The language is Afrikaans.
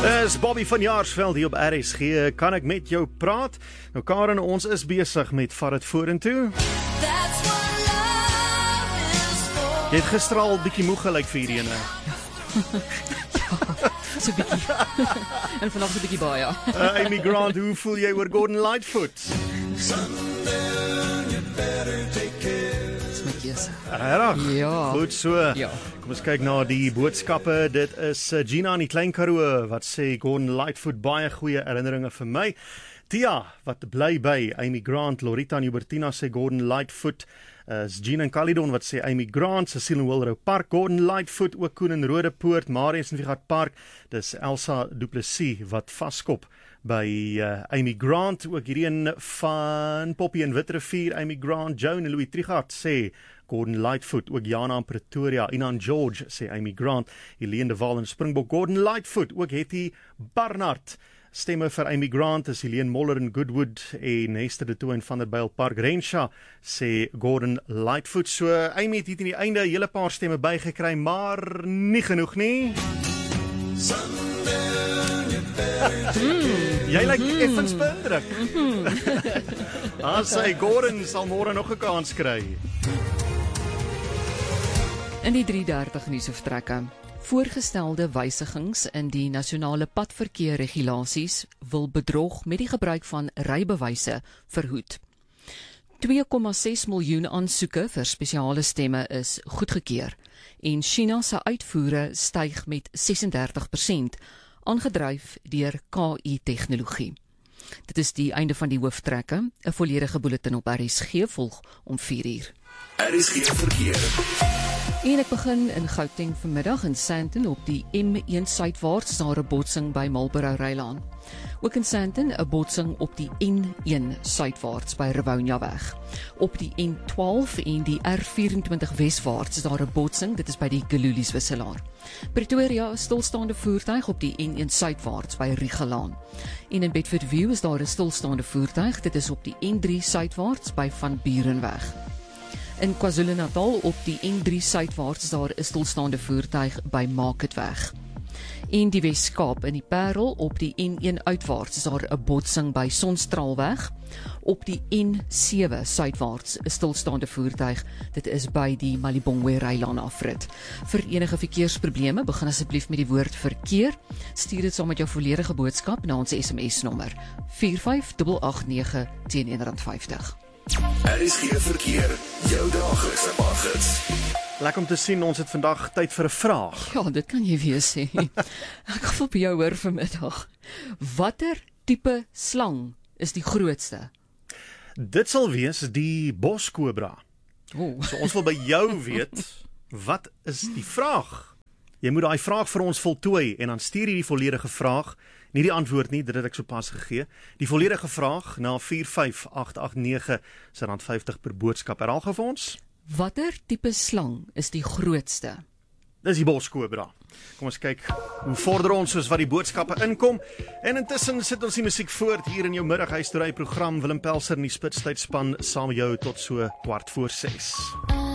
Is Bobby van Jaarsveld hier op RSG. Kan ek met jou praat? Nou Karen, ons is besig met Vat dit vorentoe. Jy het gister al bietjie moeg gelyk vir hierdie ene. So bietjie. En vanaf so bietjie baie. Amy Grant, hoe voel jy oor Gordon Lightfoot? Ja. Goed so. Ja. Kom ons kyk na die boodskappe. Dit is Gina in die Klein Karoo wat sê Gordon Lightfoot, baie goeie herinneringe vir my. Tia wat bly by Amy Grant, Lorita en Hubertina sê Gordon Lightfoot. Is Gina in Caledon wat sê Amy Grant, Cecile in Wilrow Park, Gordon Lightfoot, ook Koen in Rodepoort, Marius in Vigat Park. Dis Elsa Du Plessis wat vaskop by Amy Grant, ook hierdie een van Poppy in Witrivier, Amy Grant, Joan en Louis Trigat sê Gordon Lightfoot, ook Jana in Pretoria, Inan George sê Amy Grant, Helene de Waal in Springbok, Gordon Lightfoot, ook Hetty Barnard, stemme vir Amy Grant is Helene Moller in Goodwood en Hester de Tooy in Vanderbijl Park, Renshaw sê Gordon Lightfoot, so Amy het hier in die einde 'n hele paar stemme bygekry, maar nie genoeg nie. Jy lyk effens beïndruk. Sy Gordon sal môre nog 'n kans kry. In die 3:30 nuushoofdtrekke. Voorgestelde wysigings in die nasionale padverkeerregulasies wil bedrog met die gebruik van rybewyse verhoed. 2,6 miljoen aansoeke vir spesiale stemme is goedgekeur en China se uitvoere styg met 36%, aangedryf deur KI-tegnologie. Dit is die einde van die hooftrekke. 'n volledige bulletin op RSG volg om 4:00. RSG verkeer. En ek begin in Gauteng vanmiddag in Sandton op die M1 suidwaarts daar 'n botsing by Marlborough Rylaan. Ook in Sandton 'n botsing op die N1 suidwaarts by Rivonia weg. Op die N12 en die R24 weswaarts is daar 'n botsing, dit is by die Gelulies wisselaar. Pretoria 'n stilstaande voertuig op die N1 suidwaarts by Rigelaan. En in Bedfordview is daar 'n stilstaande voertuig, dit is op die N3 suidwaarts by Van Burenweg. In KwaZulu-Natal op die N3 suidwaarts is daar 'n stilstaande voertuig by Marketweg. En die Wes-Kaap in die Parel op die N1 uitwaarts is daar 'n botsing by Sonstraalweg. Op die N7 suidwaarts 'n stilstaande voertuig, dit is by die Malibongwe Rylaan afrit. Vir enige verkeersprobleme, begin asseblief met die woord verkeer. Stuur dit saam met jou volledige boodskap na ons SMS-nommer 45889 teen R1.50. RSG verkeer, jou daaglikse paggids. Lekker om te sien, ons het vandag tyd vir 'n vraag. Ja, dit kan jy weer sê. Ek wil by jou hoor vanmiddag. Watter tipe slang is die grootste? Dit sal wees die boskobra. So ons wil by jou weet, wat is die vraag? Jy moet daai vraag vir ons voltooi en dan stuur jy die volledige vraag, nie die antwoord nie, dit het ek sopas gegee. Die volledige vraag na 45889 is R50 per boodskap. Herhaal gou vir ons. Watter tipe slang is die grootste? Dis die boskobra. Kom ons kyk hoe vorder ons soos wat die boodskappe inkom. En intussen sit ons die musiek voort hier in jou middaghuisstory program. Willem Pelser in die Spitstyd span saam met jou tot so 6:15.